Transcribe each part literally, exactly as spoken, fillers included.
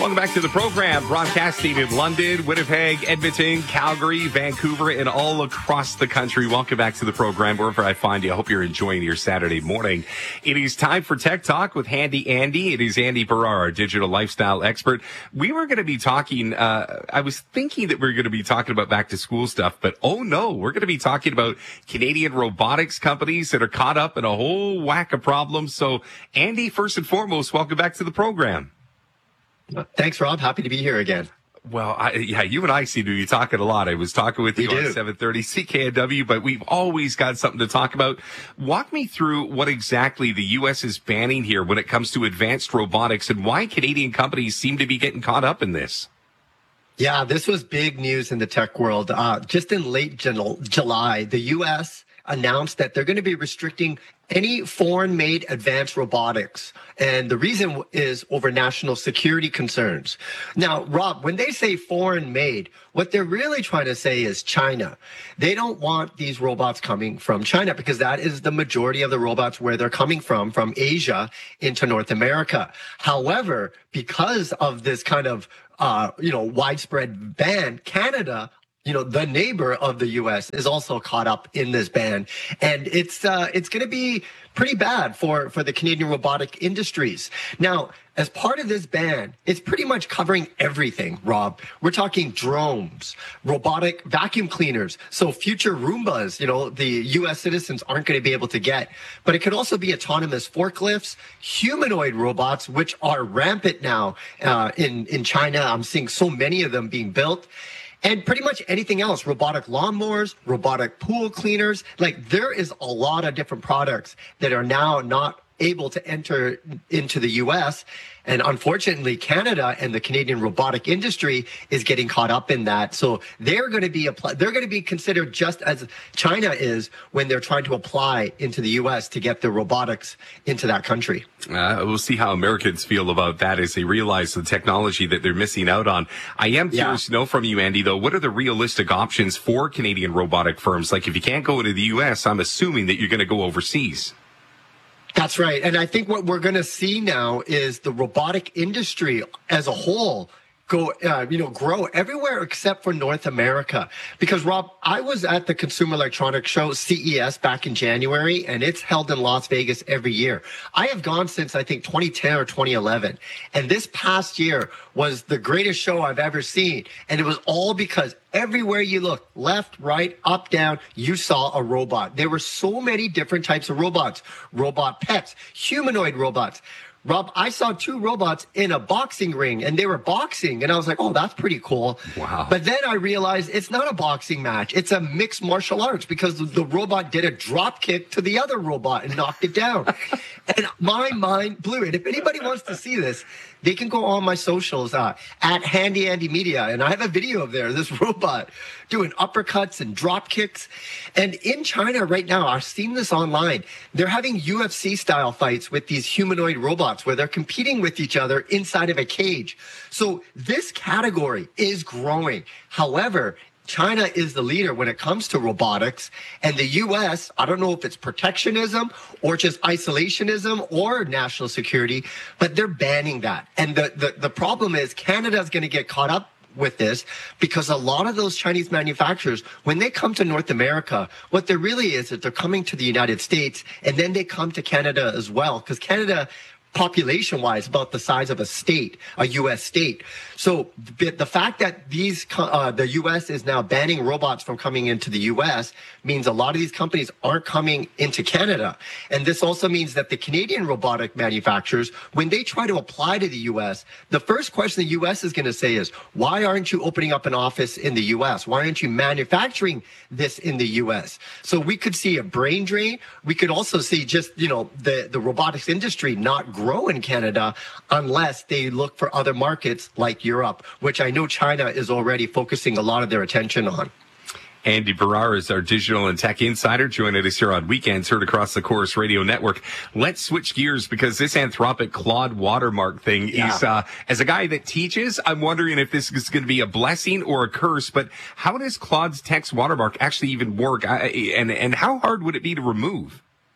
Welcome back to the program, broadcasting in London, Winnipeg, Edmonton, Calgary, Vancouver, and all across the country. Welcome back to the program, wherever I find you. I hope you're enjoying your Saturday morning. It is time for Tech Talk with Handy Andy. It is Andy Barrar, our digital lifestyle expert. We were going to be talking, uh, I was thinking that we were going to be talking about back to school stuff, but oh no, we're going to be talking about Canadian robotics companies that are caught up in a whole whack of problems. So Andy, first and foremost, welcome back to the program. Thanks, Rob. Happy to be here again. Well, I, yeah, you and I seem to be talking a lot. I was talking with you We on do. seven thirty C K N W, but we've always got something to talk about. Walk me through what exactly the U S is banning here when it comes to advanced robotics and why Canadian companies seem to be getting caught up in this. Yeah, this was big news in the tech world. Uh, just in late Jul- July, the U S announced that they're going to be restricting any foreign-made advanced robotics. And the reason is over national security concerns. Now, Rob, when they say foreign-made, what they're really trying to say is China. They don't want these robots coming from China because that is the majority of the robots where they're coming from, from Asia into North America. However, because of this kind of, uh, you know, widespread ban, Canada, you know, the neighbor of the U S is also caught up in this ban. And it's uh, it's going to be pretty bad for, for the Canadian robotic industries. Now, as part of this ban, it's pretty much covering everything, Rob. We're talking drones, robotic vacuum cleaners. So future Roombas, you know, the U S citizens aren't going to be able to get. But it could also be autonomous forklifts, humanoid robots, which are rampant now uh, in, in China. I'm seeing so many of them being built. And pretty much anything else, robotic lawnmowers, robotic pool cleaners. Like there is a lot of different products that are now not able to enter into the U S. And unfortunately, Canada and the Canadian robotic industry is getting caught up in that. So they're going to be apply- they're going to be considered just as China is when they're trying to apply into the U S to get the robotics into that country. Uh, we'll see how Americans feel about that as they realize the technology that they're missing out on. I am curious Yeah. to know from you, Andy, though, what are the realistic options for Canadian robotic firms? Like if you can't go to the U S, I'm assuming that you're going to go overseas. That's right. And I think what we're going to see now is the robotic industry as a whole go, uh, you know, grow everywhere except for North America. Because, Rob, I was at the Consumer Electronics Show, C E S, back in January, and it's held in Las Vegas every year. I have gone since, I think, twenty ten or twenty eleven. And this past year was the greatest show I've ever seen. And it was all because everywhere you look, left, right, up, down, you saw a robot. There were so many different types of robots, robot pets, humanoid robots. Rob, I saw two robots in a boxing ring and they were boxing and I was like, oh, that's pretty cool. Wow. But then I realized it's not a boxing match. It's a mixed martial arts because the robot did a drop kick to the other robot and knocked it down. And my mind blew it. If anybody wants to see this, they can go on my socials uh, at Handy Andy Media. And I have a video of there, this robot doing uppercuts and drop kicks. And in China right now, I've seen this online. They're having U F C style fights with these humanoid robots where they're competing with each other inside of a cage. So this category is growing. However, China is the leader when it comes to robotics, and the U S, I don't know if it's protectionism or just isolationism or national security, but they're banning that. And the, the, the problem is Canada is going to get caught up with this because a lot of those Chinese manufacturers, when they come to North America, what there really is that they're coming to the United States and then they come to Canada as well because Canada, population-wise, about the size of a state, a U S state. So the, the fact that these uh, the U S is now banning robots from coming into the U S means a lot of these companies aren't coming into Canada. And this also means that the Canadian robotic manufacturers, when they try to apply to the U S, the first question the U S is going to say is, why aren't you opening up an office in the U S? Why aren't you manufacturing this in the U S? So we could see a brain drain. We could also see just, you know, the, the robotics industry not grow in Canada unless they look for other markets like Europe, which I know China is already focusing a lot of their attention on. Andy Barrar is our digital and tech insider, joining us here on Weekends, heard across the Chorus Radio Network. Let's switch gears because this Anthropic Claude watermark thing Yeah. is, uh, as a guy that teaches, I'm wondering if this is going to be a blessing or a curse, but how does Claude's text watermark actually even work? I, and, and how hard would it be to remove?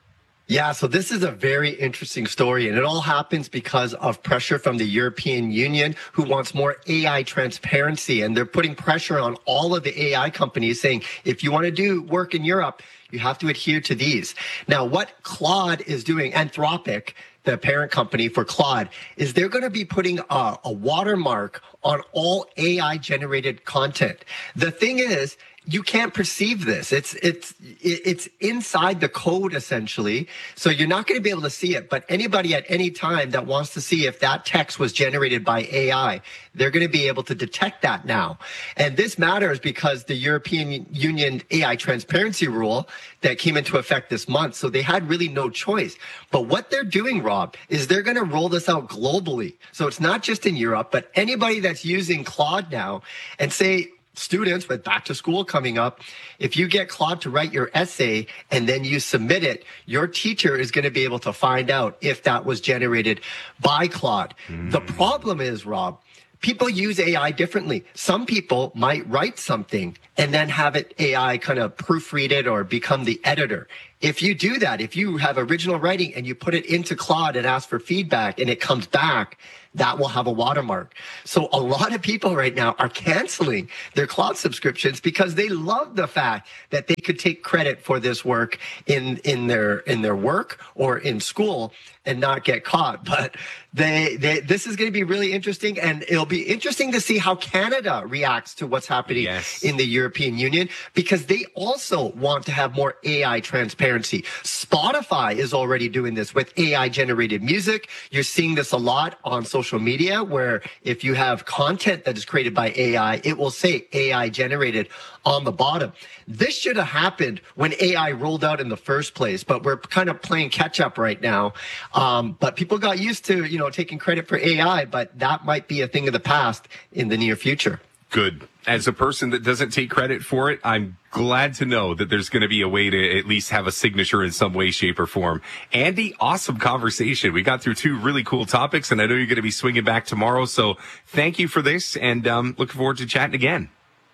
Yeah, so this is a very interesting story, and it all happens because of pressure from the European Union, who wants more A I transparency, and they're putting pressure on all of the A I companies saying, if you want to do work in Europe, you have to adhere to these. Now, what Claude is doing, Anthropic, the parent company for Claude, is they're going to be putting a, a watermark on all A I generated content. The thing is, you can't perceive this. It's it's it's inside the code, essentially. So you're not going to be able to see it. But anybody at any time that wants to see if that text was generated by A I, they're going to be able to detect that now. And this matters because the European Union A I transparency rule that came into effect this month. So they had really no choice. But what they're doing, Rob, is they're going to roll this out globally. So it's not just in Europe, but anybody that's using Claude now, and say, students with back to school coming up, if you get Claude to write your essay and then you submit it, your teacher is going to be able to find out if that was generated by Claude. Mm. The problem is, Rob, people use A I differently. Some people might write something and then have it A I kind of proofread it or become the editor. If you do that, if you have original writing and you put it into Claude and ask for feedback and it comes back, that will have a watermark. So a lot of people right now are canceling their Claude subscriptions because they love the fact that they could take credit for this work in, in their, in their work or in school and not get caught. But they, they, this is going to be really interesting, and it'll be interesting to see how Canada reacts to what's happening yes. in the European Union, because they also want to have more A I transparency. Spotify is already doing this with A I generated music. You're seeing this a lot on social media, where if you have content that is created by A I, it will say A I generated on the bottom. This should have happened when A I rolled out in the first place, but we're kind of playing catch up right now. Um, but people got used to, you know, taking credit for A I, but that might be a thing of the past in the near future. Good. As a person that doesn't take credit for it, I'm glad to know that there's going to be a way to at least have a signature in some way, shape, or form. Andy, awesome conversation. We got through two really cool topics, and I know you're going to be swinging back tomorrow. So thank you for this, and um, looking forward to chatting again.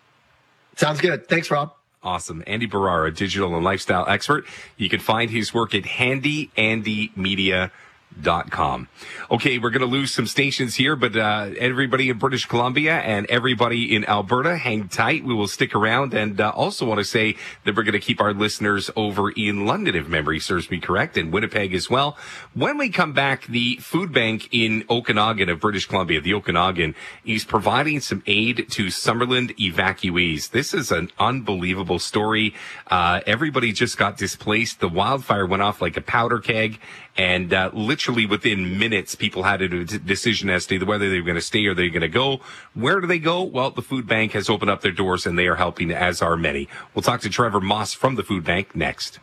Sounds good. Thanks, Rob. Awesome. Andy Barara, digital and lifestyle expert. You can find his work at handy andy media dot com. Okay, we're going to lose some stations here, but uh, everybody in British Columbia and everybody in Alberta, hang tight. We will stick around, and uh, also want to say that we're going to keep our listeners over in London, if memory serves me correct, and Winnipeg as well. When we come back, the food bank in Okanagan of British Columbia, the Okanagan, is providing some aid to Summerland evacuees. This is an unbelievable story. Uh, everybody just got displaced. The wildfire went off like a powder keg, and uh, literally within minutes, people had a d- decision as to whether they were going to stay or they're going to go. Where do they go? Well, the food bank has opened up their doors, and they are helping, as are many. We'll talk to Trevor Moss from the food bank next.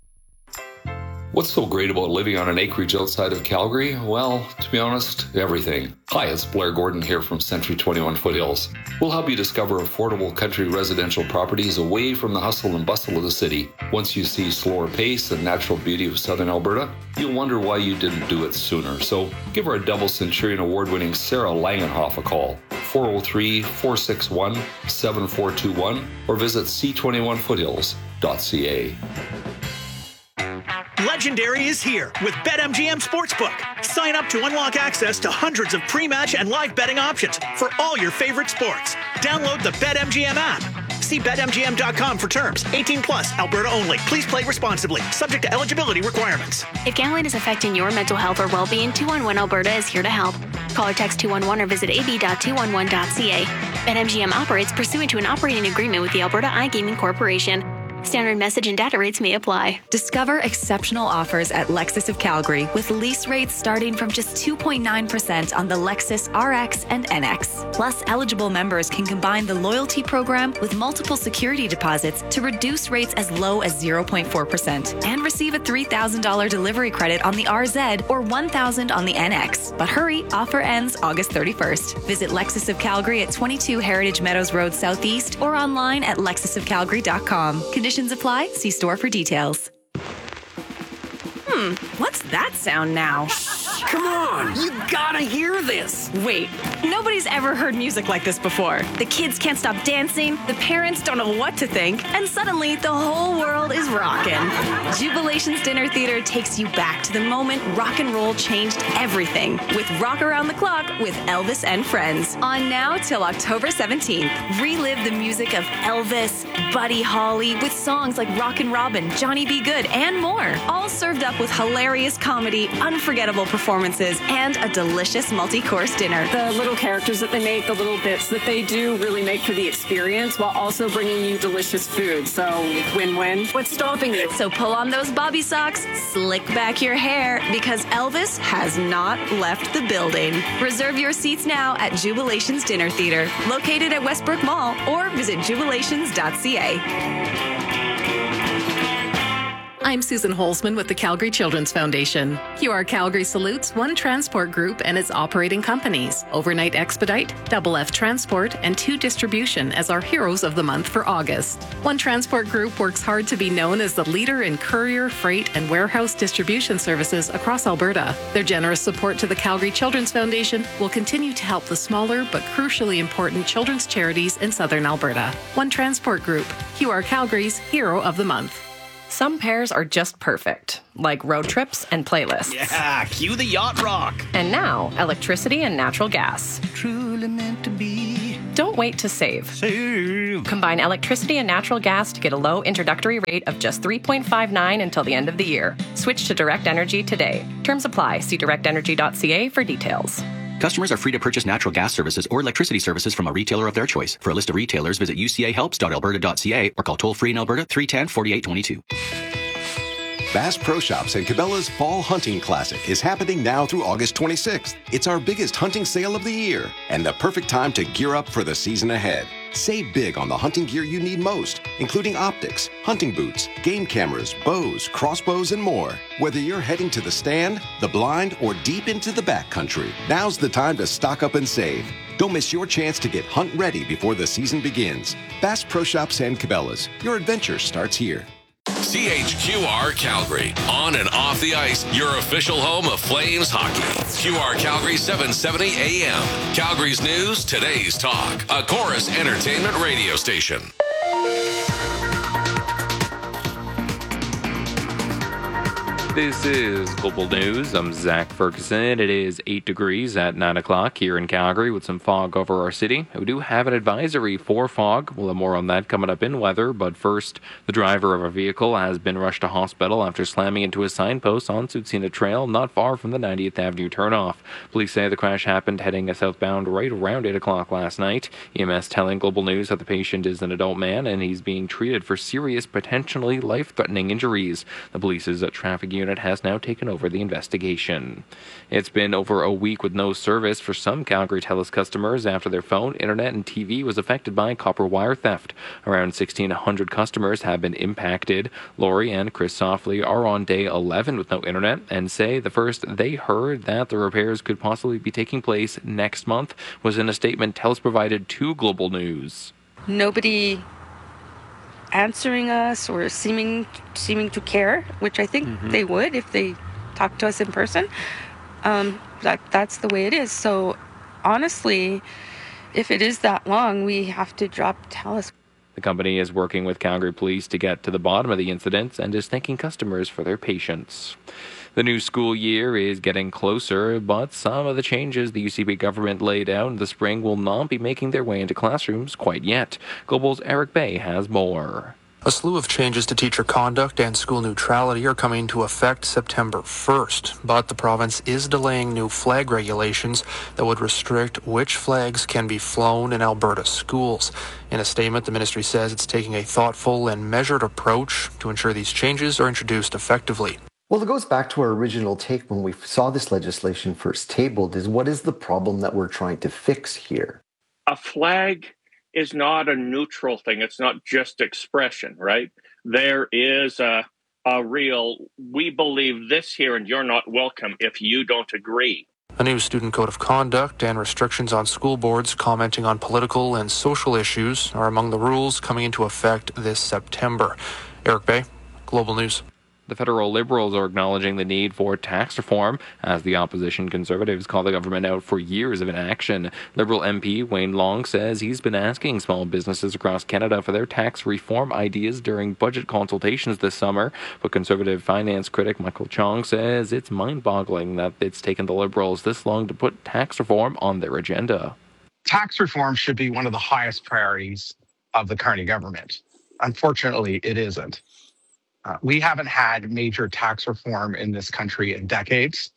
What's so great about living on an acreage outside of Calgary? Well, to be honest, everything. Hi, it's Blair Gordon here from Century twenty-one Foothills. We'll help you discover affordable country residential properties away from the hustle and bustle of the city. Once you see slower pace and natural beauty of southern Alberta, you'll wonder why you didn't do it sooner. So give our double Centurion award-winning Sarah Langenhoff a call, four oh three, four six one, seven four two one, or visit c twenty-one foothills dot c a. Legendary is here with BetMGM Sportsbook. Sign up to unlock access to hundreds of pre-match and live betting options for all your favorite sports. Download the BetMGM app. See bet M G M dot com for terms. eighteen plus, Alberta only. Please play responsibly. Subject to eligibility requirements. If gambling is affecting your mental health or well-being, two one one Alberta is here to help. Call or text two one one or visit a b dot two one one dot c a. BetMGM operates pursuant to an operating agreement with the Alberta iGaming Corporation. Standard message and data rates may apply. Discover exceptional offers at Lexus of Calgary with lease rates starting from just two point nine percent on the Lexus R X and N X. Plus, eligible members can combine the loyalty program with multiple security deposits to reduce rates as low as zero point four percent and receive a three thousand dollars delivery credit on the R Z or one thousand dollars on the N X. But hurry, offer ends August thirty-first. Visit Lexus of Calgary at twenty-two Heritage Meadows Road Southeast or online at lexus of calgary dot com. Conditions apply. See store for details. Hmm, what's that sound now? Come on, you gotta hear this. Wait, nobody's ever heard music like this before. The kids can't stop dancing, the parents don't know what to think, and suddenly the whole world is rocking. Jubilation's Dinner Theater takes you back to the moment rock and roll changed everything with Rock Around the Clock with Elvis and Friends. On now till October seventeenth. Relive the music of Elvis, Buddy Holly, with songs like Rockin' Robin, Johnny B. Good, and more. All served up with hilarious comedy, unforgettable performances, and a delicious multi-course dinner. The little characters that they make, the little bits that they do really make for the experience while also bringing you delicious food. So win-win. What's stopping you? So pull on those bobby socks, slick back your hair, because Elvis has not left the building. Reserve your seats now at Jubilation's Dinner Theater, located at Westbrook Mall, or visit jubilations dot c a. I'm Susan Holzman with the Calgary Children's Foundation. Q R Calgary salutes One Transport Group and its operating companies, Overnight Expedite, Double F Transport, and Two Distribution as our heroes of the month for August. One Transport Group works hard to be known as the leader in courier, freight, and warehouse distribution services across Alberta. Their generous support to the Calgary Children's Foundation will continue to help the smaller but crucially important children's charities in southern Alberta. One Transport Group, Q R Calgary's Hero of the Month. Some pairs are just perfect, like road trips and playlists. Yeah, cue the yacht rock. And now, electricity and natural gas. Truly meant to be. Don't wait to save. Save. Combine electricity and natural gas to get a low introductory rate of just three point five nine until the end of the year. Switch to Direct Energy today. Terms apply. See direct energy dot c a for details. Customers are free to purchase natural gas services or electricity services from a retailer of their choice. For a list of retailers, visit u c a helps dot alberta dot c a or call toll-free in Alberta three one zero, four eight two two. Bass Pro Shops and Cabela's Fall Hunting Classic is happening now through August twenty-sixth. It's our biggest hunting sale of the year and the perfect time to gear up for the season ahead. Save big on the hunting gear you need most, including optics, hunting boots, game cameras, bows, crossbows, and more. Whether you're heading to the stand, the blind, or deep into the backcountry, now's the time to stock up and save. Don't miss your chance to get hunt ready before the season begins. Bass Pro Shops and Cabela's. Your adventure starts here. C H Q R Calgary, on and off the ice, your official home of Flames hockey. Q R Calgary seven seventy A M, Calgary's news, today's talk, a Chorus Entertainment radio station. This is Global News. I'm Zach Ferguson. It is eight degrees at nine o'clock here in Calgary with some fog over our city. We do have an advisory for fog. We'll have more on that coming up in weather. But first, the driver of a vehicle has been rushed to hospital after slamming into a signpost on Tsutsina Trail not far from the ninetieth Avenue turnoff. Police say the crash happened heading southbound right around eight o'clock last night. E M S telling Global News that the patient is an adult man and he's being treated for serious, potentially life-threatening injuries. The police's traffic unit has now taken over the investigation. It's been over a week with no service for some Calgary TELUS customers after their phone, internet, and T V was affected by copper wire theft. Around sixteen hundred customers have been impacted. Lori and Chris Softly are on day eleven with no internet and say the first they heard that the repairs could possibly be taking place next month was in a statement TELUS provided to Global News. Nobody answering us or seeming seeming to care, which I think mm-hmm. they would if they talked to us in person. Um, that that's the way it is. So honestly, if it is that long, we have to drop TELUS. The company is working with Calgary Police to get to the bottom of the incident and is thanking customers for their patience. The new school year is getting closer, but some of the changes the U C B government laid out in the spring will not be making their way into classrooms quite yet. Global's Eric Bay has more. A slew of changes to teacher conduct and school neutrality are coming into effect September first, but the province is delaying new flag regulations that would restrict which flags can be flown in Alberta schools. In a statement, the ministry says it's taking a thoughtful and measured approach to ensure these changes are introduced effectively. Well, it goes back to our original take when we saw this legislation first tabled, is what is the problem that we're trying to fix here? A flag is not a neutral thing. It's not just expression, right? There is a, a real, we believe this here and you're not welcome if you don't agree. A new student code of conduct and restrictions on school boards commenting on political and social issues are among the rules coming into effect this September. Eric Bay, Global News. The federal Liberals are acknowledging the need for tax reform as the opposition Conservatives call the government out for years of inaction. Liberal M P Wayne Long says he's been asking small businesses across Canada for their tax reform ideas during budget consultations this summer, but Conservative finance critic Michael Chong says it's mind-boggling that it's taken the Liberals this long to put tax reform on their agenda. Tax reform should be one of the highest priorities of the Carney government. Unfortunately, it isn't. Uh, we haven't had major tax reform in this country in decades,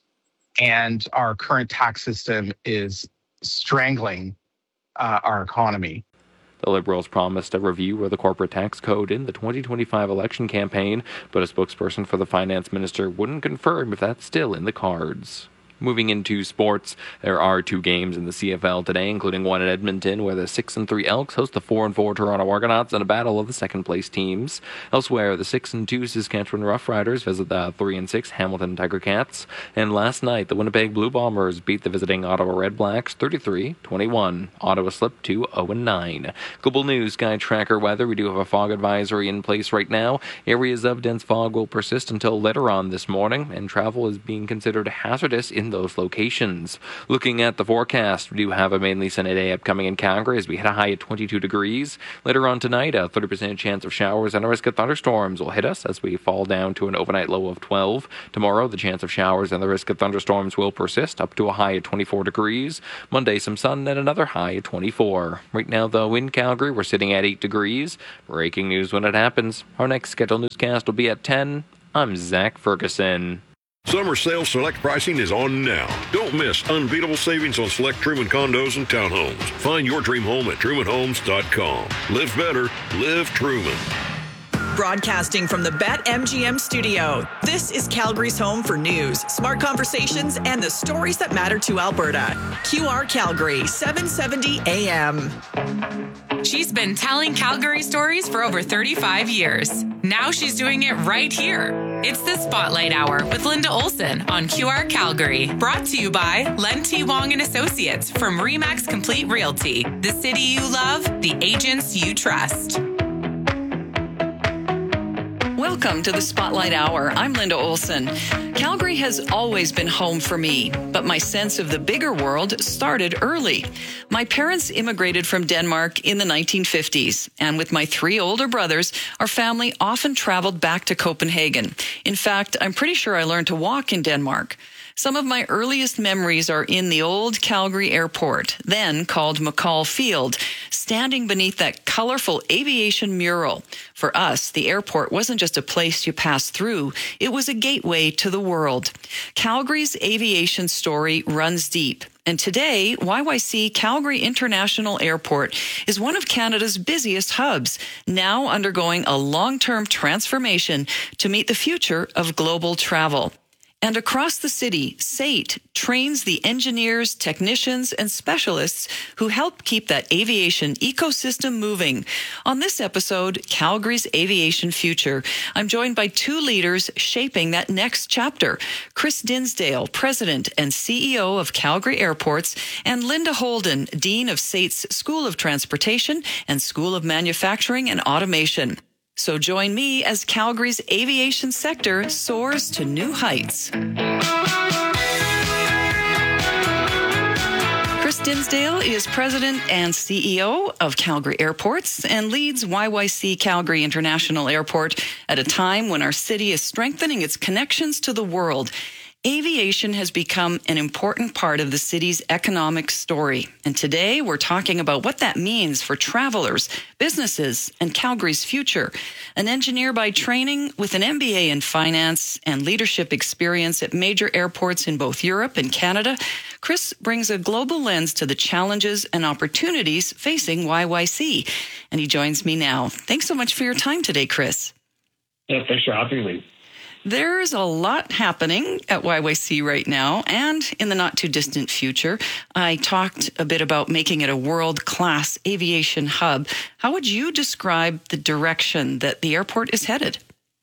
and our current tax system is strangling uh, our economy. The Liberals promised a review of the corporate tax code in the twenty twenty-five election campaign, but a spokesperson for the finance minister wouldn't confirm if that's still in the cards. Moving into sports, there are two games in the C F L today, including one in Edmonton, where the six and three Elks host the four and four Toronto Argonauts in a battle of the second-place teams. Elsewhere, the six and two Saskatchewan Roughriders visit the three and six Hamilton Tiger Cats. And last night, the Winnipeg Blue Bombers beat the visiting Ottawa Red Blacks thirty-three twenty-one. Ottawa slipped to oh and nine. Global News Sky Tracker weather. We do have a fog advisory in place right now. Areas of dense fog will persist until later on this morning, and travel is being considered hazardous in those locations. Looking at the forecast, we do have a mainly sunny day upcoming in Calgary as we hit a high at twenty-two degrees. Later on tonight, a thirty percent chance of showers and a risk of thunderstorms will hit us as we fall down to an overnight low of twelve. Tomorrow, the chance of showers and the risk of thunderstorms will persist up to a high at twenty-four degrees. Monday, some sun and another high at twenty-four. Right now, though, in Calgary, we're sitting at eight degrees. Breaking news when it happens. Our next scheduled newscast will be at ten. I'm Zach Ferguson. Summer sales select pricing is on now. Don't miss unbeatable savings on select Truman condos and townhomes. Find your dream home at truman homes dot com. Live better, live Truman. Broadcasting from the BetMGM studio, this is Calgary's home for news, smart conversations, and the stories that matter to Alberta. Q R Calgary, seven seventy A M. She's been telling Calgary stories for over thirty-five years. Now she's doing it right here. It's the Spotlight Hour with Linda Olson on Q R Calgary. Brought to you by Len T. Wong and Associates from Remax Complete Realty. The city you love, the agents you trust. Welcome to the Spotlight Hour. I'm Linda Olson. Calgary has always been home for me, but my sense of the bigger world started early. My parents immigrated from Denmark in the nineteen fifties, and with my three older brothers, our family often traveled back to Copenhagen. In fact, I'm pretty sure I learned to walk in Denmark. Some of my earliest memories are in the old Calgary airport, then called McCall Field, standing beneath that colorful aviation mural. For us, the airport wasn't just a place you passed through, it was a gateway to the world. Calgary's aviation story runs deep. And today, Y Y C Calgary International Airport is one of Canada's busiest hubs, now undergoing a long-term transformation to meet the future of global travel. And across the city, S A T trains the engineers, technicians, and specialists who help keep that aviation ecosystem moving. On this episode, Calgary's Aviation Future, I'm joined by two leaders shaping that next chapter. Chris Dinsdale, President and C E O of Calgary Airports, and Linda Holden, Dean of S A T's School of Transportation and School of Manufacturing and Automation. So join me as Calgary's aviation sector soars to new heights. Chris Dinsdale is President and C E O of Calgary Airports and leads Y Y C Calgary International Airport at a time when our city is strengthening its connections to the world. Aviation has become an important part of the city's economic story. And today we're talking about what that means for travelers, businesses, and Calgary's future. An engineer by training with an M B A in finance and leadership experience at major airports in both Europe and Canada, Chris brings a global lens to the challenges and opportunities facing Y Y C. And he joins me now. Thanks so much for your time today, Chris. Yeah, thanks for having me. There's a lot happening at Y Y C right now and in the not too distant future. I talked a bit about making it a world-class aviation hub. How would you describe the direction that the airport is headed?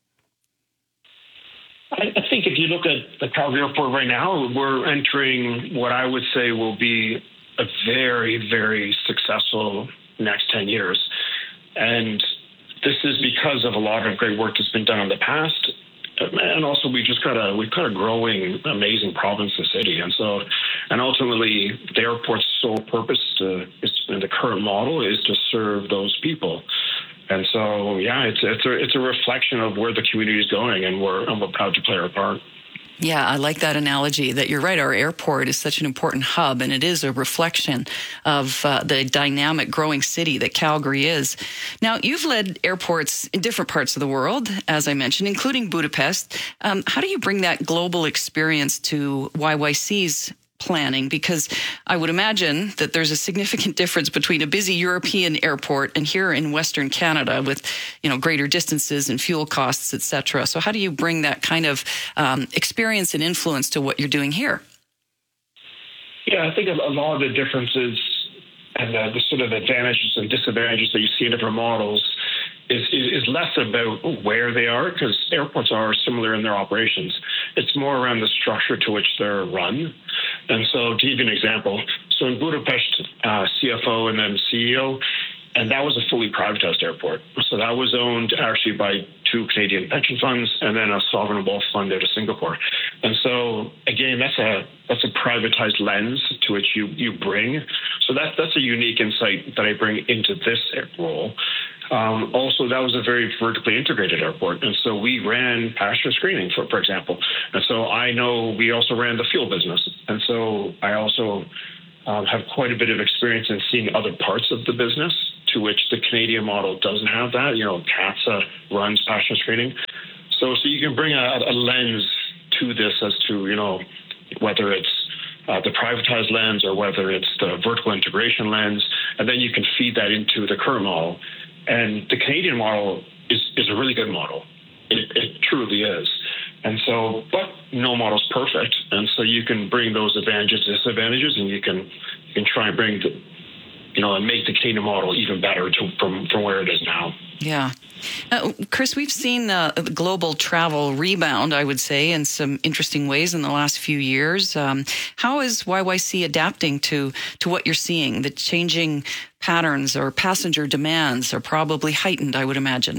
I, I think if you look at the Calgary Airport right now, we're entering what I would say will be a very, very successful next ten years. And this is because of a lot of great work that's been done in the past. and also we just got a we've got a growing, amazing province and city, and so and ultimately the airport's sole purpose to, is, in the current model is to serve those people. And so, yeah, it's it's a it's a reflection of where the community is going, and we're and we're proud to play our part. Yeah, I like that analogy that you're right. Our airport is such an important hub, and it is a reflection of uh, the dynamic growing city that Calgary is. Now, you've led airports in different parts of the world, as I mentioned, including Budapest. Um, how do you bring that global experience to Y Y C's planning? Because I would imagine that there's a significant difference between a busy European airport and here in Western Canada with, you know, greater distances and fuel costs, et cetera. So how do you bring that kind of um, experience and influence to what you're doing here? Yeah, I think a lot of the differences and the, the sort of advantages and disadvantages that you see in different models is, is, is less about where they are, because airports are similar in their operations. It's more around the structure to which they're run. And so to give you an example, so in Budapest, uh, C F O and then C E O, and that was a fully privatized airport. So that was owned actually by two Canadian pension funds and then a sovereign wealth fund out of Singapore. And so again, that's a that's a privatized lens to which you you bring. So that that's a unique insight that I bring into this role. Um, also, that was a very vertically integrated airport. And so we ran passenger screening, for, for example. And so I know we also ran the fuel business. And so I also um, have quite a bit of experience in seeing other parts of the business to which the Canadian model doesn't have that. You know, CATSA runs passenger screening. So, so you can bring a, a lens to this as to, you know, whether it's Uh, the privatized lens or whether it's the vertical integration lens, and then you can feed that into the current model. And the Canadian model is, is a really good model. It, it truly is. And so, but no model's perfect. And so you can bring those advantages, disadvantages, and you can you can try and bring the, you know, and make the Canadian model even better to, from, from where it is now. Yeah. Uh, Chris, we've seen uh, global travel rebound, I would say, in some interesting ways in the last few years. Um, how is Y Y C adapting to, to what you're seeing? The changing patterns or passenger demands are probably heightened, I would imagine.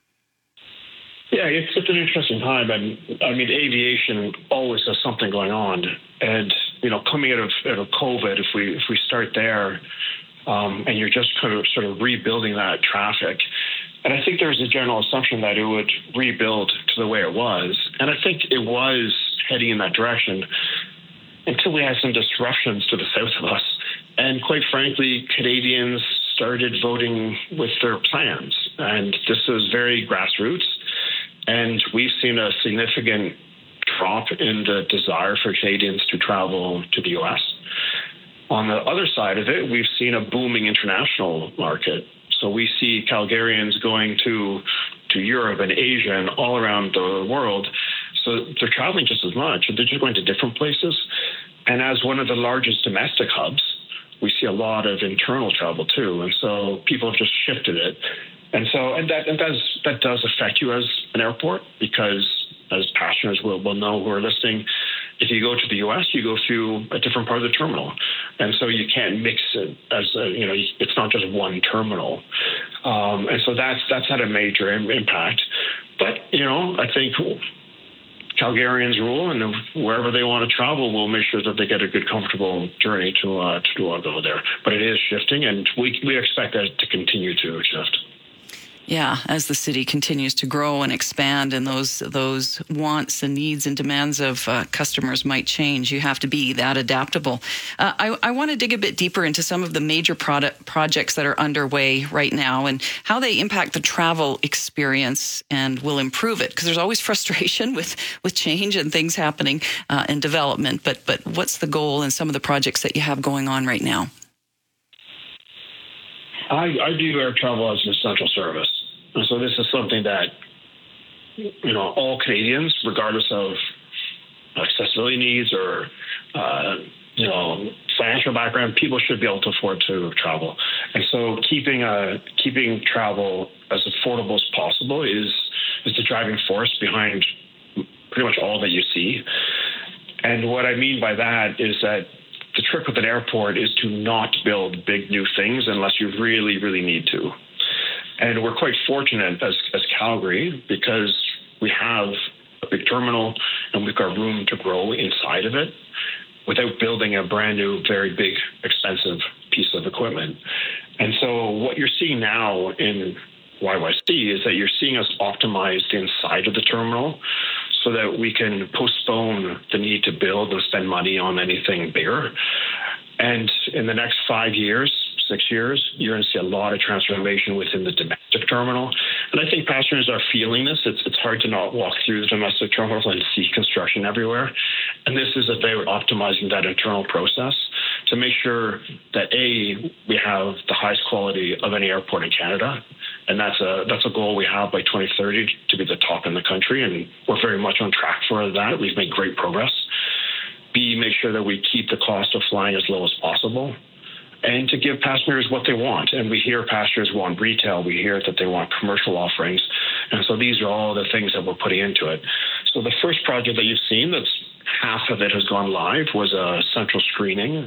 Yeah, it's, it's an interesting time. And I mean, aviation always has something going on. And, you know, coming out of, out of COVID, if we if we start there, um, and you're just kind of sort of rebuilding that traffic, and I think there's a general assumption that it would rebuild to the way it was. And I think it was heading in that direction until we had some disruptions to the south of us. And quite frankly, Canadians started voting with their plans. And this is very grassroots. And we've seen a significant drop in the desire for Canadians to travel to the U S. On the other side of it, we've seen a booming international market. So we see Calgarians going to to Europe and Asia and all around the world. So they're traveling just as much. They're just going to different places. And as one of the largest domestic hubs, we see a lot of internal travel too. And so people have just shifted it. And so and that and does that does affect you as an airport, because as passengers will, will know who are listening, if you go to the U S, you go through a different part of the terminal. And so you can't mix it as, a, you know, it's not just one terminal. Um, and so that's that's had a major impact. But, you know, I think Calgarians rule, and wherever they want to travel, we'll make sure that they get a good, comfortable journey to, uh, to go there. But it is shifting, and we, we expect that to continue to shift. Yeah, as the city continues to grow and expand, and those those wants and needs and demands of uh, customers might change, you have to be that adaptable. Uh, I, I want to dig a bit deeper into some of the major product projects that are underway right now and how they impact the travel experience and will improve it. Because there's always frustration with, with change and things happening uh, and development. But but what's the goal and some of the projects that you have going on right now? I, I view air travel as an essential service. And so this is something that, you know, all Canadians, regardless of accessibility needs or, uh, you know, financial background, people should be able to afford to travel. And so keeping uh, keeping travel as affordable as possible is, is the driving force behind pretty much all that you see. And what I mean by that is that the trick with an airport is to not build big new things unless you really, really need to. And we're quite fortunate as, as Calgary, because we have big terminal, and we've got room to grow inside of it without building a brand new, very big, expensive piece of equipment. And so what you're seeing now in Y Y C is that you're seeing us optimized inside of the terminal so that we can postpone the need to build and spend money on anything bigger. And in the next five years, six years, you're going to see a lot of transformation within the domestic terminal. And I think passengers are feeling this. It's, it's hard to not walk through the domestic terminal and see construction everywhere. And this is about optimizing that internal process to make sure that, A, we have the highest quality of any airport in Canada. And that's a that's a goal we have by twenty thirty to be the top in the country. And we're very much on track for that. We've made great progress. B, make sure that we keep the cost of flying as low as possible, and to give passengers what they want. And we hear passengers want retail. We hear that they want commercial offerings. And so these are all the things that we're putting into it. So the first project that you've seen, that's half of it has gone live, was a central screening,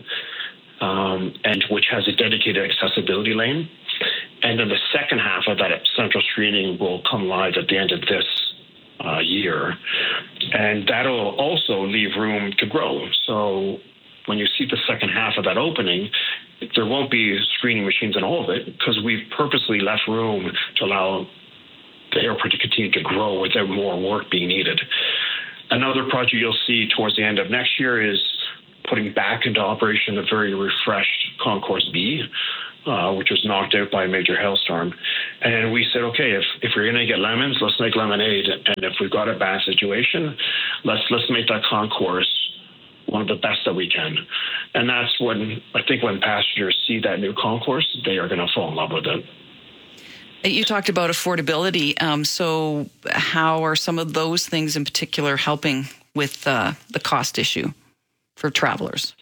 um, and which has a dedicated accessibility lane. And then the second half of that central screening will come live at the end of this uh, year. And that'll also leave room to grow. So when you see the second half of that opening, there won't be screening machines in all of it because we've purposely left room to allow the airport to continue to grow without more work being needed. Another project you'll see towards the end of next year is putting back into operation a very refreshed Concourse B, uh, which was knocked out by a major hailstorm. And we said, okay, if, if we're going to get lemons, let's make lemonade. And if we've got a bad situation, let's let's make that concourse one of the best that we can. And that's when, I think when passengers see that new concourse, they are going to fall in love with it. You talked about affordability. Um, so how are some of those things in particular helping with uh, the cost issue for travelers?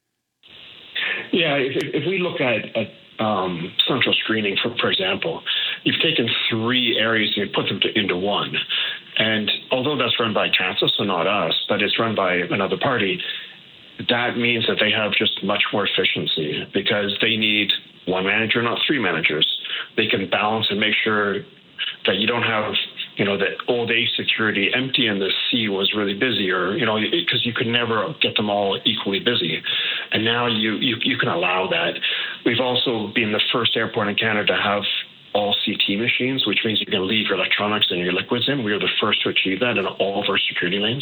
Yeah, if, if we look at, at um, central screening, for, for example, you've taken three areas and you put them to, into one. And although that's run by CATSA, so not us, but it's run by another party, that means that they have just much more efficiency because they need one manager, not three managers. They can balance and make sure that you don't have, you know, that old age security empty and the C was really busy, or, you know, because you could never get them all equally busy. And now you, you, you can allow that. We've also been the first airport in Canada to have all C T machines, which means you can leave your electronics and your liquids in. We are the first to achieve that in all of our security lanes.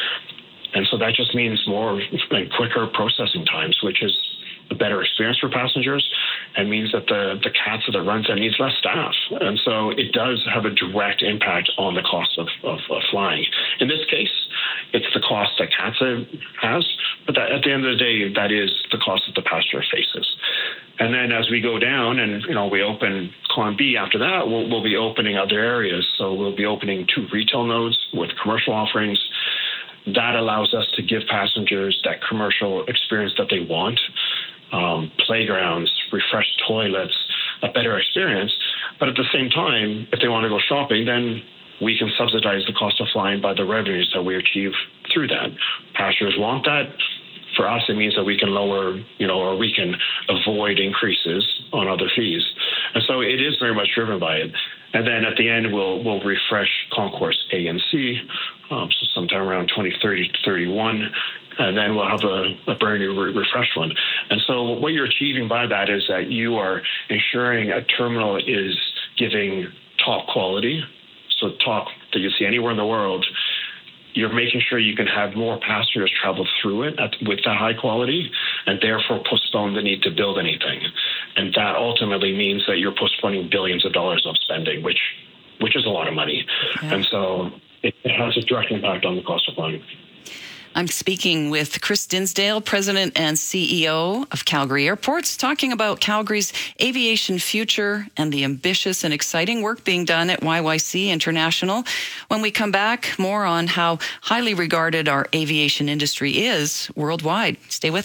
And so that just means more and quicker processing times, which is a better experience for passengers and means that the, the CATSA that runs that needs less staff. And so it does have a direct impact on the cost of, of, of flying. In this case, it's the cost that CATSA has, but that, at the end of the day, that is the cost that the passenger faces. And then as we go down and, you know, we open Con B after that, we'll, we'll be opening other areas. So we'll be opening two retail nodes with commercial offerings. That allows us to give passengers that commercial experience that they want. Um, playgrounds, refreshed toilets, a better experience. But at the same time, if they want to go shopping, then we can subsidize the cost of flying by the revenues that we achieve through that. Passengers want that. For us, it means that we can lower, you know, or we can avoid increases on other fees. And so it is very much driven by it. And then at the end, we'll we'll refresh Concourse A and C, um, so sometime around twenty thirty to thirty-one. And then we'll have a, a brand new re- refreshed one. And so what you're achieving by that is that you are ensuring a terminal is giving top quality, so top that you see anywhere in the world. You're making sure you can have more passengers travel through it at, with that high quality, and therefore postpone the need to build anything. And that ultimately means that you're postponing billions of dollars of spending, which which is a lot of money. Yeah. And so it, it has a direct impact on the cost of flying. I'm speaking with Chris Dinsdale, President and C E O of Calgary Airports, talking about Calgary's aviation future and the ambitious and exciting work being done at Y Y C International. When we come back, more on how highly regarded our aviation industry is worldwide. Stay with us.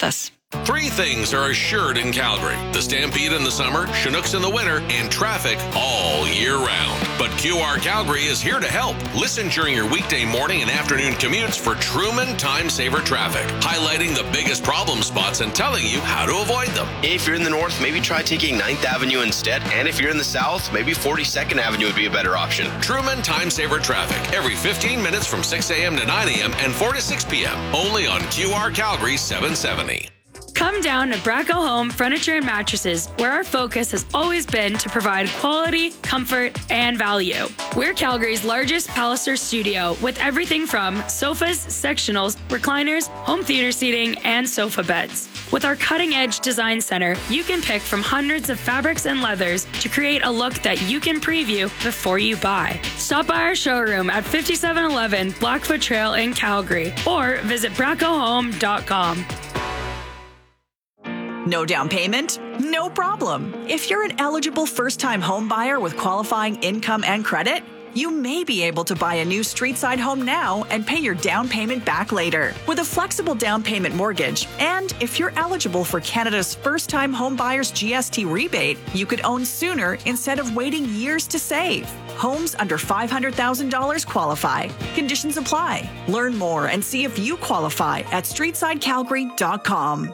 Three things are assured in Calgary: the Stampede in the summer, Chinooks in the winter, and traffic all year round. But Q R Calgary is here to help. Listen during your weekday morning and afternoon commutes for Truman Time Saver traffic, highlighting the biggest problem spots and telling you how to avoid them. If you're in the north, maybe try taking ninth Avenue instead. And if you're in the south, maybe forty-second Avenue would be a better option. Truman Time Saver traffic every fifteen minutes from six a.m. to nine a.m. and four to six p.m. Only on Q R Calgary seven seventy. Come down to Bracco Home Furniture and Mattresses, where our focus has always been to provide quality, comfort, and value. We're Calgary's largest Palliser studio with everything from sofas, sectionals, recliners, home theater seating, and sofa beds. With our cutting-edge design center, you can pick from hundreds of fabrics and leathers to create a look that you can preview before you buy. Stop by our showroom at fifty-seven eleven Blackfoot Trail in Calgary or visit bracco home dot com. No down payment? No problem. If you're an eligible first-time home buyer with qualifying income and credit, you may be able to buy a new street-side home now and pay your down payment back later with a flexible down payment mortgage. And if you're eligible for Canada's first-time home buyers G S T rebate, you could own sooner instead of waiting years to save. Homes under five hundred thousand dollars qualify. Conditions apply. Learn more and see if you qualify at street side calgary dot com.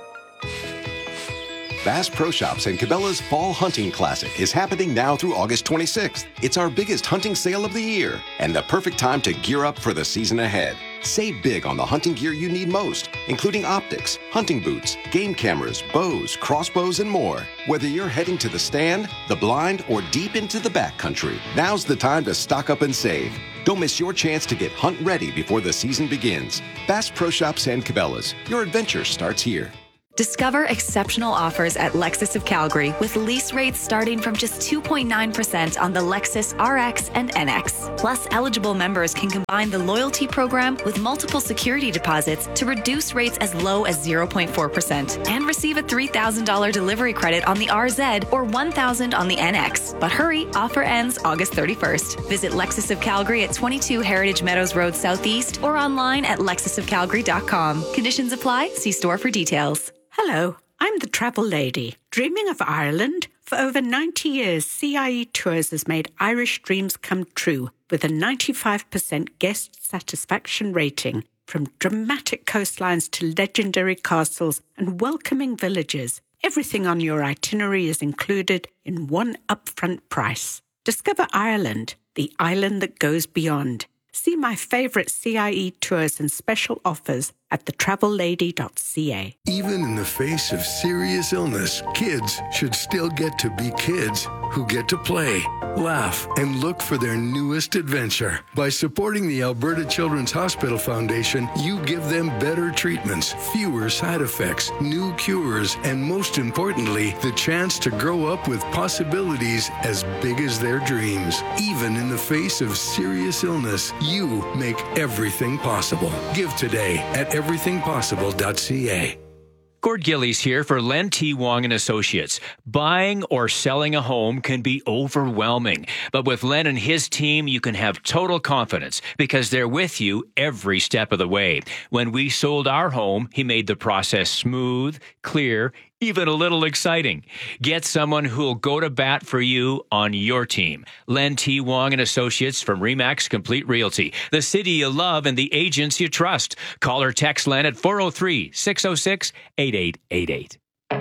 Bass Pro Shops and Cabela's Fall Hunting Classic is happening now through August twenty-sixth. It's our biggest hunting sale of the year and the perfect time to gear up for the season ahead. Save big on the hunting gear you need most, including optics, hunting boots, game cameras, bows, crossbows, and more. Whether you're heading to the stand, the blind, or deep into the backcountry, now's the time to stock up and save. Don't miss your chance to get hunt ready before the season begins. Bass Pro Shops and Cabela's. Your adventure starts here. Discover exceptional offers at Lexus of Calgary with lease rates starting from just two point nine percent on the Lexus R X and N X. Plus, eligible members can combine the loyalty program with multiple security deposits to reduce rates as low as zero point four percent and receive a three thousand dollars delivery credit on the R Z or one thousand dollars on the N X. But hurry, offer ends August thirty-first. Visit Lexus of Calgary at twenty-two Heritage Meadows Road Southeast or online at lexus of calgary dot com. Conditions apply. See store for details. Hello, I'm the travel lady. Dreaming of Ireland? For over ninety years, C I E Tours has made Irish dreams come true with a ninety-five percent guest satisfaction rating. From dramatic coastlines to legendary castles and welcoming villages, everything on your itinerary is included in one upfront price. Discover Ireland, the island that goes beyond. See my favourite C I E tours and special offers at the travel lady dot c a. Even in the face of serious illness, kids should still get to be kids who get to play, laugh, and look for their newest adventure. By supporting the Alberta Children's Hospital Foundation, you give them better treatments, fewer side effects, new cures, and most importantly, the chance to grow up with possibilities as big as their dreams. Even in the face of serious illness, you make everything possible. Give today at everything possible dot c a. Gord Gillies here for Len T. Wong and Associates. Buying or selling a home can be overwhelming, but with Len and his team, you can have total confidence because they're with you every step of the way. When we sold our home, he made the process smooth, clear, even a little exciting. Get someone who'll go to bat for you on your team. Len T. Wong and Associates from Remax Complete Realty, the city you love and the agents you trust. Call or text Len at four oh three, six oh six, eight eight eight eight.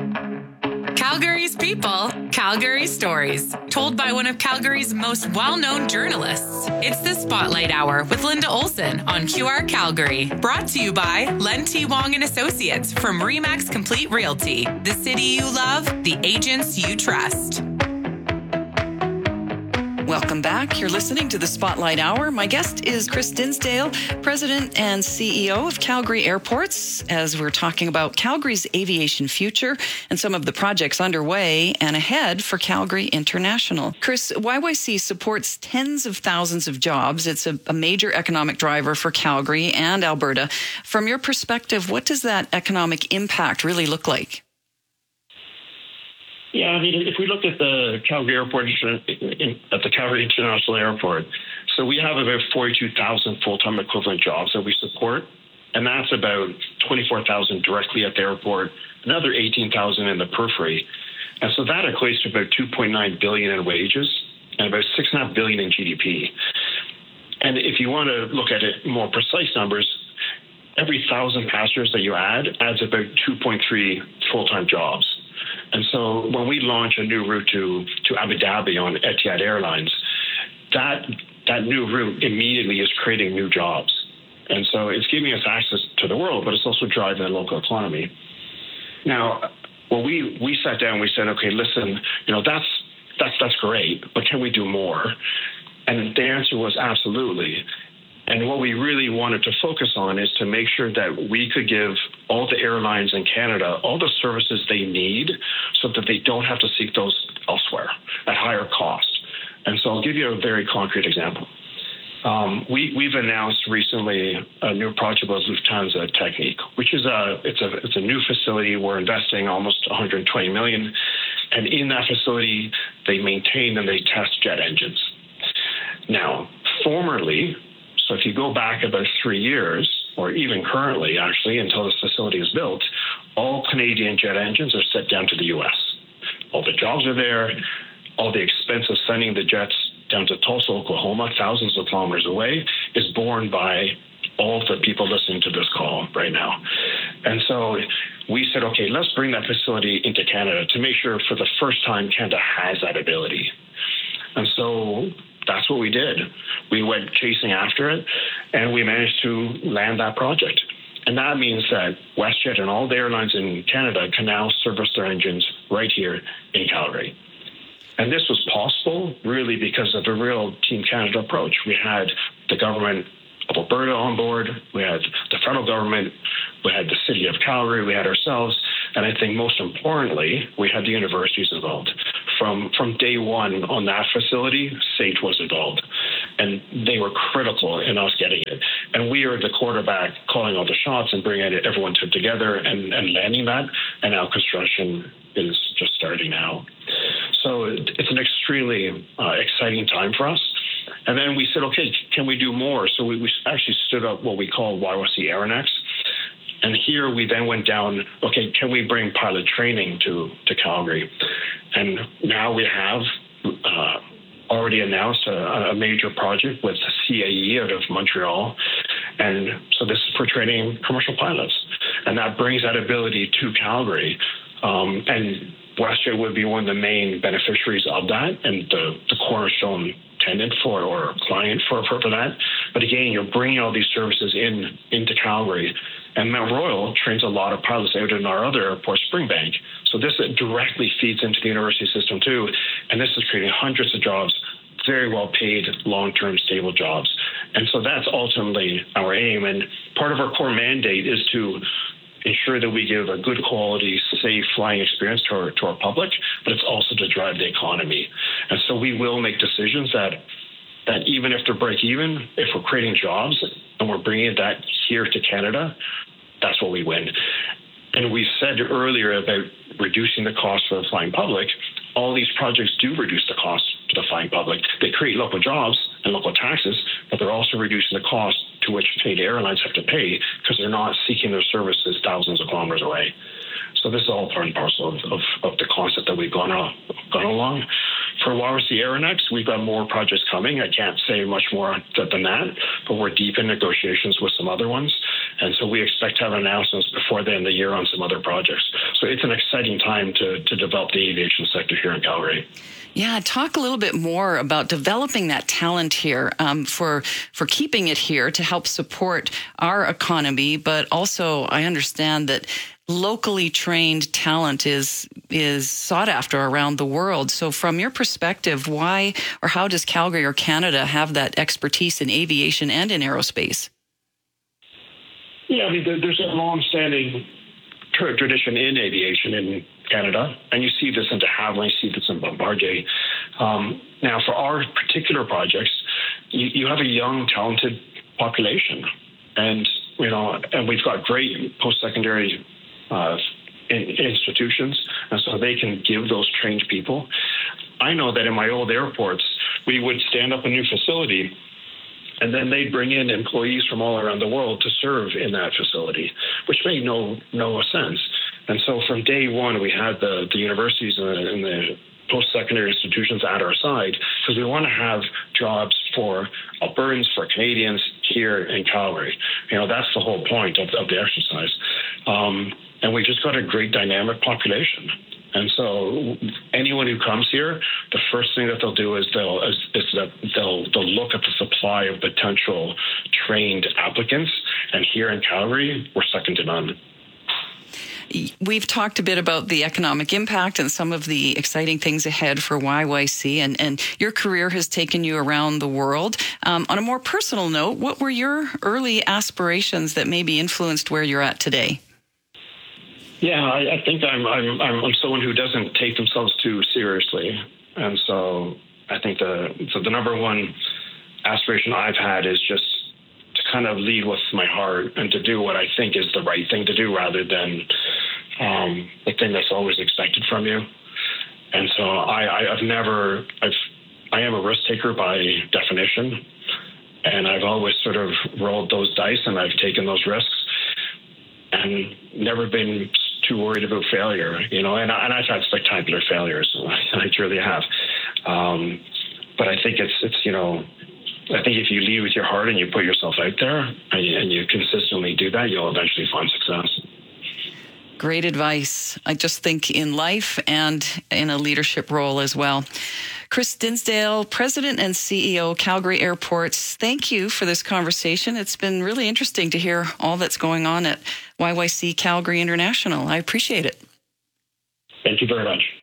Calgary's people, Calgary stories, told by one of Calgary's most well-known journalists. It's the Spotlight Hour with Linda Olson on Q R Calgary. Brought to you by Len T. Wong and Associates from Remax Complete Realty, the city you love, the agents you trust. Welcome back. You're listening to the Spotlight Hour. My guest is Chris Dinsdale, President and C E O of Calgary Airports, as we're talking about Calgary's aviation future and some of the projects underway and ahead for Calgary International. Chris, Y Y C supports tens of thousands of jobs. It's a, a major economic driver for Calgary and Alberta. From your perspective, what does that economic impact really look like? Yeah, I mean, if we look at the Calgary Airport, at the Calgary International Airport, so we have about forty-two thousand full-time equivalent jobs that we support. And that's about twenty-four thousand directly at the airport, another eighteen thousand in the periphery. And so that equates to about two point nine billion dollars in wages and about six point five billion dollars in G D P. And if you want to look at it more precise numbers, every thousand passengers that you add adds about two point three full-time jobs. And so when we launch a new route to, to Abu Dhabi on Etihad Airlines, that that new route immediately is creating new jobs. And so it's giving us access to the world, but it's also driving the local economy. Now, well, we, we sat down and we said, okay, listen, you know, that's that's that's great, but can we do more? And the answer was absolutely. And what we really wanted to focus on is to make sure that we could give all the airlines in Canada all the services they need so that they don't have to seek those elsewhere at higher cost. And so I'll give you a very concrete example. Um, we, we've announced recently a new project with Lufthansa Technik, which is a it's a it's a new facility. We're investing almost one hundred twenty million dollars, and in that facility, they maintain and they test jet engines. Now, formerly, so if you go back about three years, or even currently, actually, until this facility is built, all Canadian jet engines are sent down to the U S. All the jobs are there. All the expense of sending the jets down to Tulsa, Oklahoma, thousands of kilometers away, is borne by all the people listening to this call right now. And so we said, okay, let's bring that facility into Canada to make sure for the first time Canada has that ability. And so that's what we did. We went chasing after it, and we managed to land that project. And that means that WestJet and all the airlines in Canada can now service their engines right here in Calgary. And this was possible really because of the real Team Canada approach. We had the government of Alberta on board, we had the federal government, we had the city of Calgary, we had ourselves, and I think most importantly, we had the universities involved. From from day one on that facility, SAIT was involved, and they were critical in us getting it. And we are the quarterback calling all the shots and bringing everyone to together and, and landing that, and now construction is just starting now. So it's an extremely uh, exciting time for us. And then we said, okay, can we do more? So we, we actually stood up what we call Y Y C Aeronex. And here we then went down, okay, can we bring pilot training to, to Calgary? And now we have uh, already announced a, a major project with C A E out of Montreal. And so this is for training commercial pilots. And that brings that ability to Calgary. Um, and WestJet would be one of the main beneficiaries of that and the, the cornerstone tenant for or client for, for, for that. But again, you're bringing all these services in into Calgary. And Mount Royal trains a lot of pilots out in our other airport, Springbank. So this directly feeds into the university system too. And this is creating hundreds of jobs, very well paid, long-term, stable jobs. And so that's ultimately our aim. And part of our core mandate is to ensure that we give a good quality, safe flying experience to our, to our public, but it's also to drive the economy. And so we will make decisions that that even if they're break even, if we're creating jobs and we're bringing that here to Canada, that's what we win. And we said earlier about reducing the cost for the flying public. All these projects do reduce the cost to the flying public. They create local jobs and local taxes, but they're also reducing the cost to which Canadian airlines have to pay because they're not seeking their services thousands of kilometers away. So this is all part and parcel of, of, of the concept that we've gone, on, gone along. For Y Y C Aeronex, we've got more projects coming. I can't say much more than that, but we're deep in negotiations with some other ones. And so we expect to have announcements before the end of the year on some other projects. So it's an exciting time to, to develop the aviation sector here in Calgary. Yeah, talk a little bit more about developing that talent here um, for for keeping it here to help support our economy, but also I understand that locally trained talent is is sought after around the world. So from your perspective, why or how does Calgary or Canada have that expertise in aviation and in aerospace? Yeah, I mean, there's a long-standing tradition in aviation in Canada, and you see this in de Havilland, you see this in Bombardier. Um, now, for our particular projects, you, you have a young, talented population, and you know, and we've got great post-secondary uh, in, institutions, and so they can give those trained people. I know that in my old airports, we would stand up a new facility, And then they bring in employees from all around the world to serve in that facility, which made no no sense. And so from day one, we had the, the universities and the, and the post-secondary institutions at our side because we want to have jobs for Albertans, for Canadians here in Calgary. You know, that's the whole point of, of the exercise. Um, and we just got a great dynamic population. And so anyone who comes here, the first thing that they'll do is they'll is, is that they'll they'll look at the supply of potential trained applicants. And here in Calgary, we're second to none. We've talked a bit about the economic impact and some of the exciting things ahead for Y Y C, and, and your career has taken you around the world. Um, on a more personal note, what were your early aspirations that maybe influenced where you're at today? Yeah, I, I think I'm, I'm I'm I'm someone who doesn't take themselves too seriously, and so I think the so the number one aspiration I've had is just to kind of lead with my heart and to do what I think is the right thing to do, rather than um, the thing that's always expected from you. And so I, I I've never I've I am a risk taker by definition, and I've always sort of rolled those dice and I've taken those risks, and never been too worried about failure, you know, and, and I've had spectacular failures. I truly have. Um, but I think it's, it's, you know, I think if you lead with your heart and you put yourself out there and you, and you consistently do that, you'll eventually find success. Great advice. I just think in life and in a leadership role as well. Chris Dinsdale, President and C E O, Calgary Airports, thank you for this conversation. It's been really interesting to hear all that's going on at Y Y C Calgary International. I appreciate it. Thank you very much.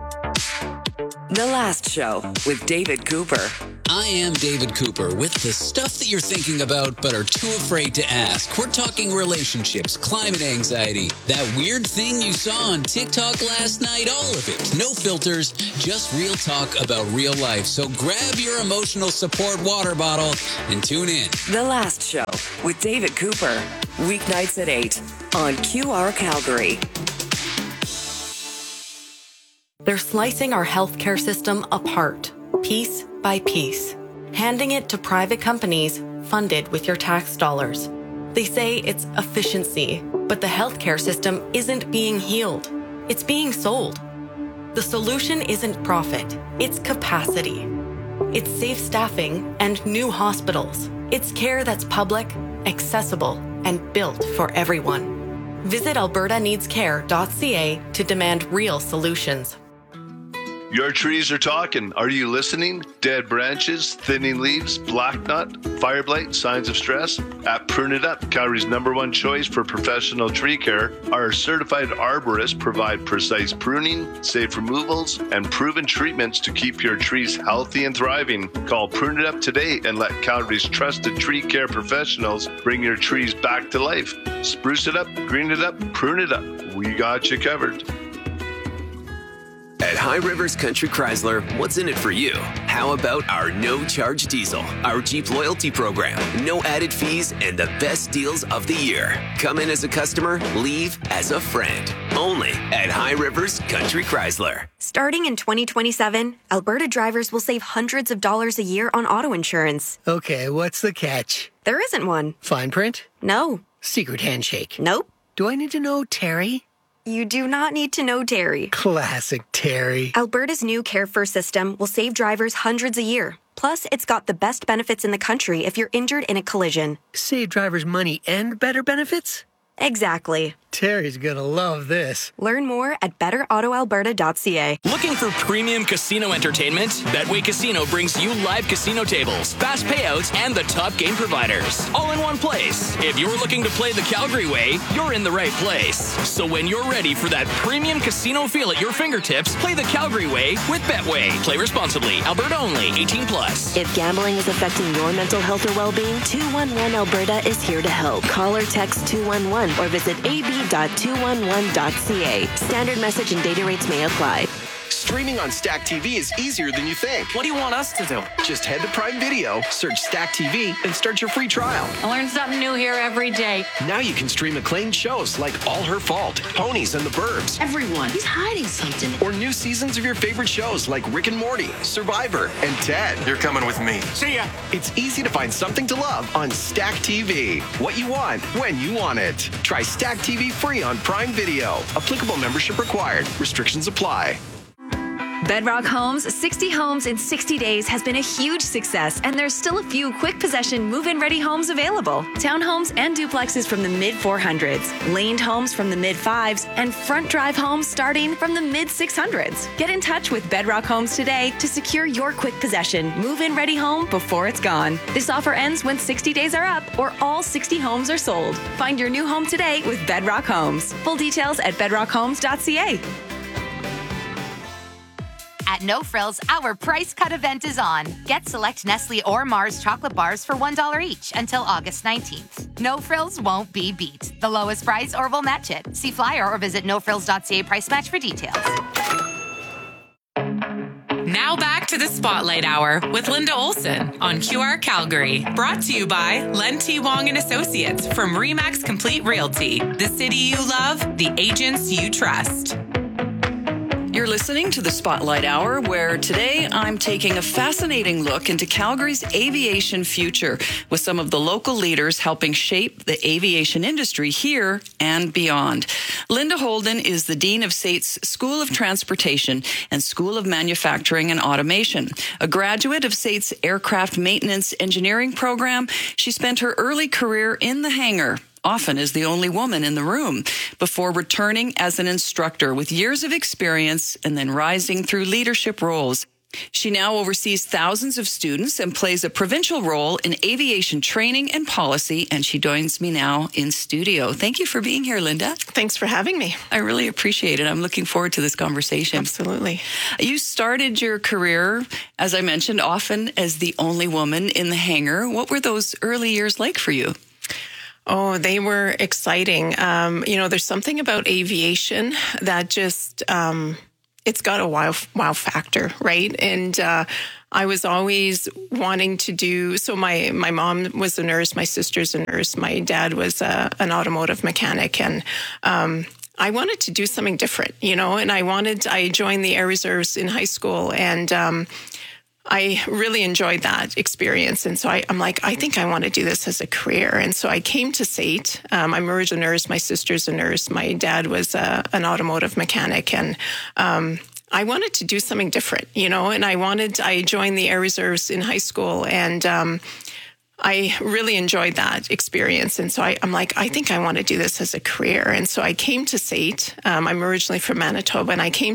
The Last Show with David Cooper. I am David Cooper with the stuff that you're thinking about but are too afraid to ask. We're talking relationships, climate anxiety, that weird thing you saw on TikTok last night, all of it. No filters, just real talk about real life. So grab your emotional support water bottle and tune in. The Last Show with David Cooper. Weeknights at eight on Q R Calgary. They're slicing our healthcare system apart, piece by piece, handing it to private companies funded with your tax dollars. They say it's efficiency, but the healthcare system isn't being healed. It's being sold. The solution isn't profit, it's capacity. It's safe staffing and new hospitals. It's care that's public, accessible, and built for everyone. Visit alberta needs care dot c a to demand real solutions. Your trees are talking. Are you listening? Dead branches, thinning leaves, black knot, fire blight, signs of stress? At Prune It Up, Calgary's number one choice for professional tree care, our certified arborists provide precise pruning, safe removals, and proven treatments to keep your trees healthy and thriving. Call Prune It Up today and let Calgary's trusted tree care professionals bring your trees back to life. Spruce it up, green it up, prune it up. We got you covered. At High Rivers Country Chrysler, what's in it for you? How about our no-charge diesel, our Jeep loyalty program, no added fees, and the best deals of the year? Come in as a customer, leave as a friend. Only at High Rivers Country Chrysler. Starting in twenty twenty-seven, Alberta drivers will save hundreds of dollars a year on auto insurance. Okay, what's the catch? There isn't one. Fine print? No. Secret handshake? Nope. Do I need to know Terry? You do not need to know Terry. Classic Terry. Alberta's new Care First system will save drivers hundreds a year. Plus, it's got the best benefits in the country if you're injured in a collision. Save drivers money and better benefits? Exactly. Terry's gonna love this. Learn more at better auto alberta dot c a. Looking for premium casino entertainment? Betway Casino brings you live casino tables, fast payouts, and the top game providers, all in one place. If you're looking to play the Calgary way, you're in the right place. So when you're ready for that premium casino feel at your fingertips, play the Calgary way with Betway. Play responsibly. Alberta only. eighteen plus. If gambling is affecting your mental health or well-being, two one one Alberta is here to help. Call or text two one one or visit a b dot two one one dot c a. Standard message and data rates may apply. Streaming on Stack T V is easier than you think. What do you want us to do? Just head to Prime Video, search Stack T V, and start your free trial. I learn something new here every day. Now you can stream acclaimed shows like All Her Fault, Ponies and the Burbs. Everyone, he's hiding something. Or new seasons of your favorite shows like Rick and Morty, Survivor, and Ted. You're coming with me. See ya. It's easy to find something to love on Stack T V. What you want, when you want it. Try Stack T V free on Prime Video. Applicable membership required. Restrictions apply. Bedrock Homes, sixty homes in sixty days has been a huge success, and there's still a few quick possession move-in ready homes available. Townhomes and duplexes from the mid four hundreds, laned homes from the mid fives, and front drive homes starting from the mid six hundreds. Get in touch with Bedrock Homes today to secure your quick possession move-in ready home before it's gone. This offer ends when sixty days are up or all sixty homes are sold. Find your new home today with Bedrock Homes. Full details at bedrock homes dot c a. At No Frills, our price cut event is on. Get select Nestle or Mars chocolate bars for one dollar each until August nineteenth. No Frills won't be beat. The lowest price or we'll match it. See flyer or visit no frills dot c a price match for details. Now back to the Spotlight Hour with Linda Olson on Q R Calgary. Brought to you by Len T. Wong and Associates from Remax Complete Realty. The city you love, the agents you trust. You're listening to the Spotlight Hour, where today I'm taking a fascinating look into Calgary's aviation future with some of the local leaders helping shape the aviation industry here and beyond. Linda Holden is the Dean of S A T's School of Transportation and School of Manufacturing and Automation. A graduate of S A T's Aircraft Maintenance Engineering program, she spent her early career in the hangar, often as the only woman in the room, before returning as an instructor with years of experience and then rising through leadership roles. She now oversees thousands of students and plays a provincial role in aviation training and policy, and she joins me now in studio. Thank you for being here, Linda. Thanks for having me. I really appreciate it. I'm looking forward to this conversation. Absolutely. You started your career, as I mentioned, often as the only woman in the hangar. What were those early years like for you? Oh, they were exciting. Um, you know, there's something about aviation that just, um, it's got a wow, wow factor, right? And uh, I was always wanting to do, so my, my mom was a nurse, my sister's a nurse, my dad was a, an automotive mechanic, and um, I wanted to do something different, you know, and I wanted, I joined the Air Reserves in high school, and um I really enjoyed that experience. And so I, I'm like, I think I want to do this as a career. And so I came to S A T. Um, I'm originally a nurse. My sister's a nurse. My dad was a, an automotive mechanic. And um, I wanted to do something different, you know, and I wanted, I joined the Air Reserves in high school, and um, I really enjoyed that experience. And so I, I'm like, I think I want to do this as a career. And so I came to S A T. Um, I'm originally from Manitoba, and I came